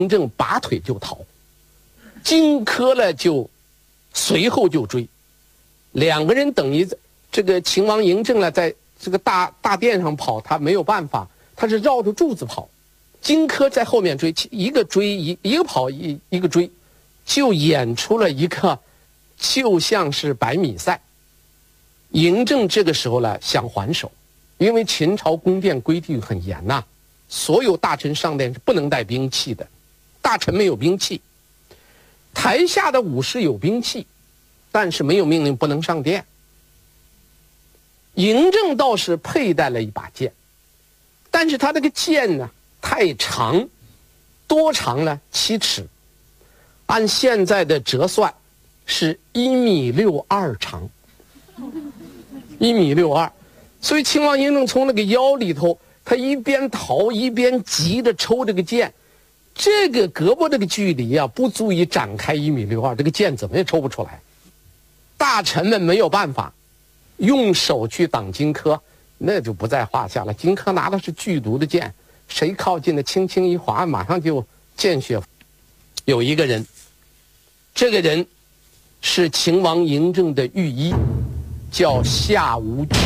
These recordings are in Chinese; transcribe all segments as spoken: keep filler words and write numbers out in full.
嬴政拔腿就逃，荆轲呢就随后就追，两个人等于这个秦王嬴政呢在这个大大殿上跑，他没有办法，他是绕着柱子跑，荆轲在后面追，一个追一一个跑一一个追，就演出了一个就像是百米赛。嬴政这个时候呢想还手，因为秦朝宫殿规定很严呐、啊，所有大臣上殿是不能带兵器的，大臣没有兵器，台下的武士有兵器，但是没有命令不能上殿。嬴政倒是佩戴了一把剑，但是他这个剑呢太长，多长呢？七尺，按现在的折算是一米六二长，一米六二。所以秦王嬴政从那个腰里头，他一边逃一边急着抽这个剑，这个胳膊这个距离啊，不足以展开一米六二，这个剑怎么也抽不出来。大臣们没有办法，用手去挡荆轲，那就不在话下了。荆轲拿的是剧毒的剑，谁靠近的轻轻一划，马上就见血。有一个人，这个人是秦王嬴政的御医，叫夏无居，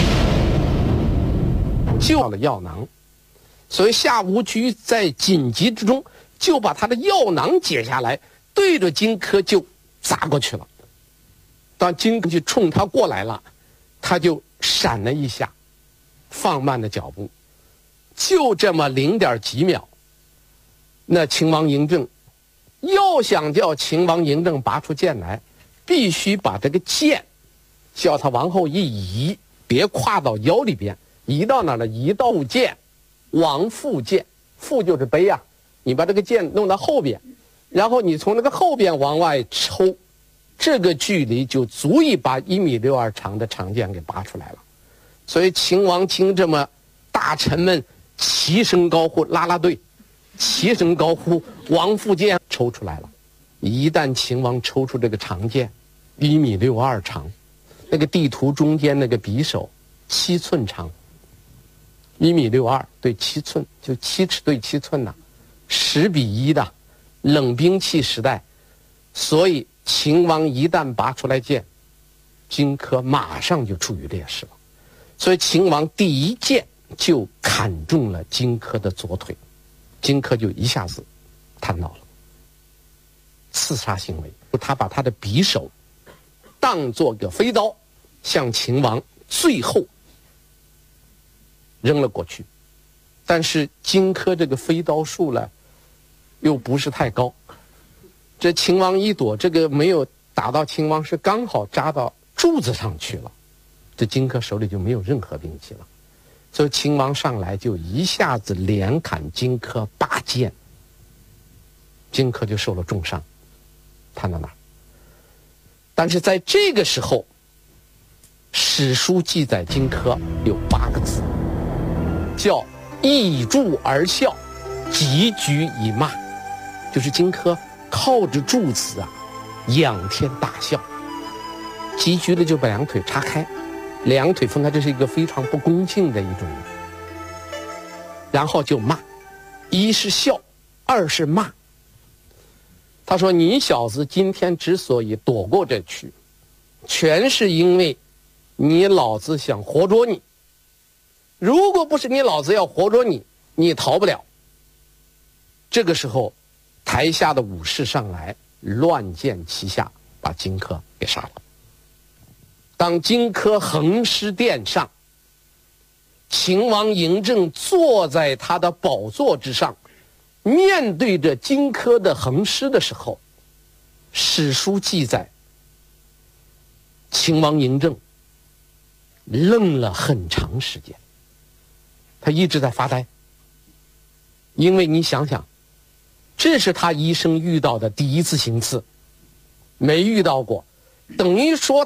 救了药囊。所以夏无居在紧急之中就把他的药囊解下来，对着荆轲就砸过去了。当荆轲就冲他过来了，他就闪了一下，放慢了脚步，就这么零点几秒。那秦王嬴政要想叫秦王嬴政拔出剑来，必须把这个剑叫他往后一移，别跨到腰里边，移到哪儿呢？移到腹剑，往腹剑，腹就是背啊，你把这个剑弄到后边，然后你从那个后边往外抽，这个距离就足以把一米六二长的长剑给拔出来了。所以秦王听这么大臣们齐声高呼，啦啦队齐声高呼，王腹剑抽出来了。一旦秦王抽出这个长剑，一米六二长，那个地图中间那个匕首七寸长，一米六二对七寸，就七尺对七寸呐、啊，十比一的冷兵器时代。所以秦王一旦拔出来剑，荆轲马上就处于劣势了。所以秦王第一剑就砍中了荆轲的左腿，荆轲就一下子瘫倒了。刺杀行为，他把他的匕首当作个飞刀，向秦王最后扔了过去。但是荆轲这个飞刀术呢，又不是太高。这秦王一躲，这个没有打到秦王，是刚好扎到柱子上去了。这荆轲手里就没有任何兵器了，所以秦王上来就一下子连砍荆轲八剑，荆轲就受了重伤，瘫到哪儿。但是在这个时候，史书记载荆轲有八个字，叫倚柱而笑，急举以骂，就是荆轲靠着柱子啊，仰天大笑。急举的就把两腿叉开，两腿分开，这是一个非常不恭敬的一种。然后就骂，一是笑，二是骂。他说：“你小子今天之所以躲过这去，全是因为你老子想活捉你。如果不是你老子要活捉你，你逃不了。”这个时候，台下的武士上来，乱箭齐下，把荆轲给杀了。当荆轲横尸殿上，秦王嬴政坐在他的宝座之上，面对着荆轲的横尸的时候，史书记载，秦王嬴政愣了很长时间，他一直在发呆。因为你想想，这是他一生遇到的第一次行刺，没遇到过，等于说